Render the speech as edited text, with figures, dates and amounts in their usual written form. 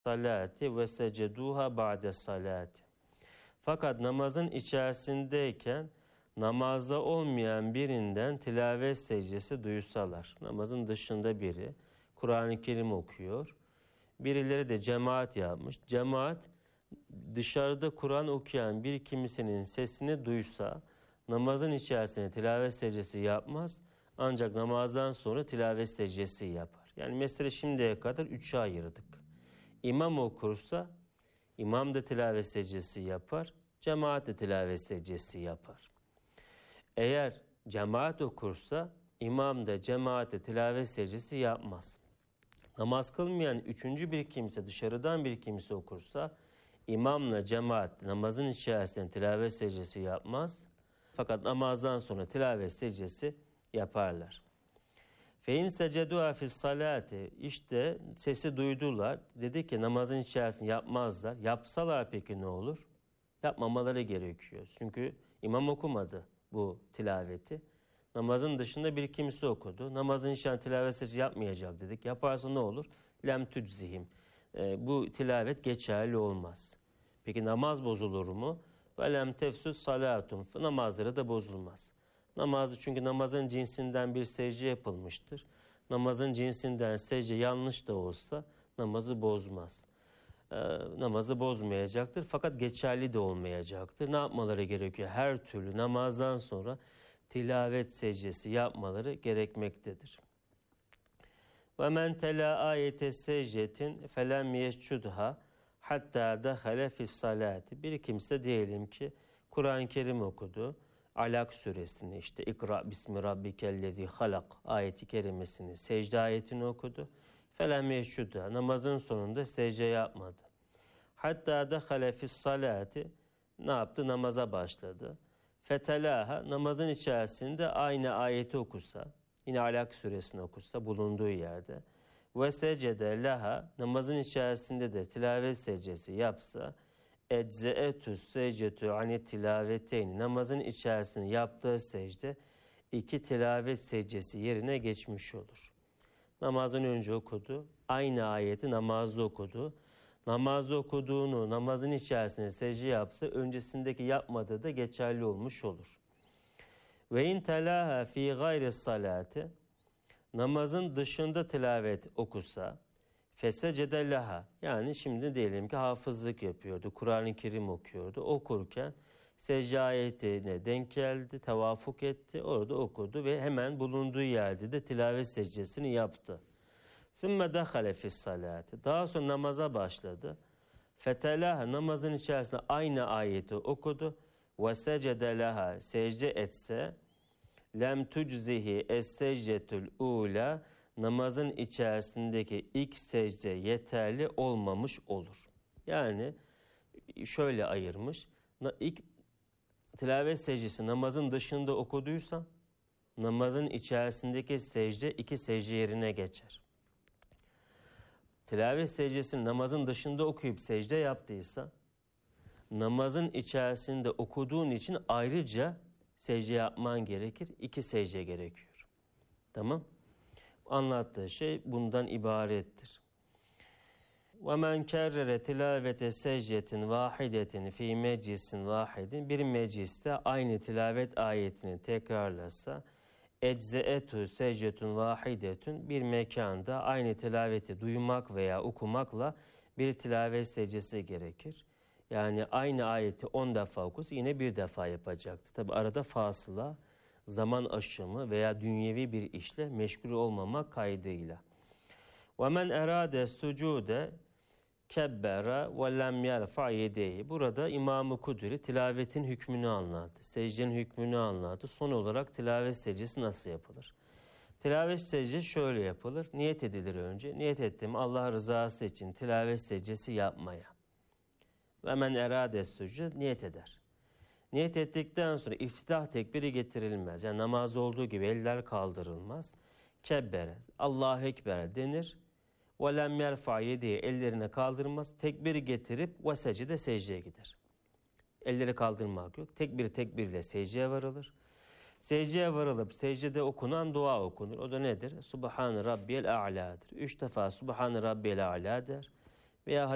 salati ve seceduha ba'de salati. Fakat namazın içerisindeyken namazda olmayan birinden tilavet secdesi duysalar, namazın dışında biri Kur'an-ı Kerim okuyor, birileri de cemaat yapmış, cemaat dışarıda Kur'an okuyan bir kimsenin sesini duysa namazın içerisinde tilavet secdesi yapmaz, ancak namazdan sonra tilavet secdesi yapar. Yani mesela şimdiye kadar 3'e ayırdık. İmam okursa imam da tilavet secdesi yapar, cemaat de tilavet secdesi yapar. Eğer cemaat okursa imam da cemaat de tilavet secdesi yapmaz. Namaz kılmayan üçüncü bir kimse, dışarıdan bir kimse okursa imamla cemaat namazın içerisinde tilavet secdesi yapmaz. Fakat namazdan sonra tilavet secdesi yaparlar. Fein secedua fis salati, işte sesi duydular. Dedi ki namazın içerisinde yapmazlar. Yapsalar peki ne olur? Yapmamaları gerekiyor. Çünkü imam okumadı bu tilaveti. Namazın dışında bir kimse okudu. Namazın içerisinde tilavet secdesi yapmayacak dedik. Yaparsa ne olur? Lem tüczihim. Bu tilavet geçerli olmaz. Peki namaz bozulur mu? Ve lem tefsüs salatun. Namazları da bozulmaz. Namazı, çünkü namazın cinsinden bir secde yapılmıştır. Namazın cinsinden secde yanlış da olsa namazı bozmaz. Namazı bozmayacaktır fakat geçerli de olmayacaktır. Ne yapmaları gerekiyor? Her türlü namazdan sonra tilavet secdesi yapmaları gerekmektedir. Ve men tela ayete secdetin felem yeşcudha hatta dahale fis salati. Bir kimse diyelim ki Kur'an-ı Kerim okudu. Alak suresini, işte İkra bismi rabbikellezi halak ayeti kerimesini, secde ayetini okudu. Felem yeşcudha, namazın sonunda secde yapmadı. Hatta dahale fis salati, ne yaptı? Namaza başladı. Fetelaha, namazın içerisinde aynı ayeti okusa, yine Alak suresini okusa bulunduğu yerde, ve secde laha, namazın içerisinde de tilavet secdesi yapsa, ecze'etü secdetü ani tilaveteyni, namazın içerisinde yaptığı secde iki tilavet secdesi yerine geçmiş olur. Namazdan önce okudu, aynı ayeti namazda okudu. Namazda okuduğunu namazın içerisinde secde yapsa öncesindeki yapmadığı da geçerli olmuş olur. Ve in telaha fi gayri salati, namazın dışında tilavet okusa, fesecede laha, yani şimdi diyelim ki hafızlık yapıyordu, Kur'an-ı Kerim okuyordu, okurken secde ayetine denk geldi, tevafuk etti, orada okudu ve hemen bulunduğu yerde de tilavet secdesini yaptı. Sümme dehale fis salati, daha sonra namaza başladı. Fetelaha, namazın içerisinde aynı ayeti okudu. Ve secede laha, secde etse, lem tuczihi es-secdetül ula, namazın içerisindeki ilk secde yeterli olmamış olur. Yani şöyle ayırmış. İlk tilavet secdesi namazın dışında okuduysa namazın içerisindeki secde iki secde yerine geçer. Tilavet secdesini namazın dışında okuyup secde yaptıysa namazın içerisinde okuduğun için ayrıca secde yapman gerekir. İki secde gerekiyor. Tamam? Anlattığı şey bundan ibarettir. وَمَنْ كَرَّرَ تِلَاوَةَ سَجْدَةٍ وَاحِدَةٍ فِي مَجْلِسٍ وَاحِدٍ, bir mecliste aynı tilavet ayetini tekrarlasa, اَجْزَئَتُ سَجْدَةٌ وَاحِدَةٌ, bir mekanda aynı tilaveti duymak veya okumakla bir tilavet secdesi gerekir. Yani aynı ayeti 10 defa okusa yine bir defa yapacaktı. Tabi arada fasıla, zaman aşımı veya dünyevi bir işle meşgul olmamak kaydıyla. وَمَنْ اَرَادَ السُّجُودَ kebbera ve lem yerfa yedeyi. Burada İmam-ı Kudri tilavetin hükmünü anlattı. Secdenin hükmünü anlattı. Son olarak tilavet secdesi nasıl yapılır? Tilavet secdesi şöyle yapılır. Niyet edilir önce. Niyet ettim Allah rızası için tilavet secdesi yapmaya. Ve men erade sucud, niyet eder. Niyet ettikten sonra iftitah tekbiri getirilmez. Yani namaz olduğu gibi eller kaldırılmaz. Kebbere, Allahu Ekber denir. وَلَمْ يَرْفَعْ يَدِهِ, ellerine kaldırmaz. Tekbiri getirip وَسَجِدَ, secdeye gider. Elleri kaldırmak yok. Tekbirle secdeye varılır. Secdeye varılıp secdede okunan dua okunur. O da nedir? Subhan Rabbiyel A'la'dır. 3 defa Subhan Rabbiyel A'la der. Veya